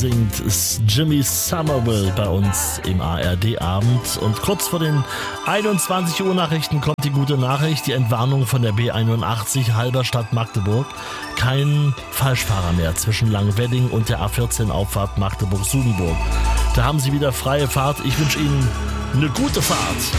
singt Jimmy Somerville bei uns im ARD-Abend. Und kurz vor den 21 Uhr Nachrichten kommt die gute Nachricht, die Entwarnung von der B81 Halberstadt Magdeburg. Kein Falschfahrer mehr zwischen Langwedding und der A14 Auffahrt Magdeburg-Sudenburg. Da haben Sie wieder freie Fahrt. Ich wünsche Ihnen eine gute Fahrt.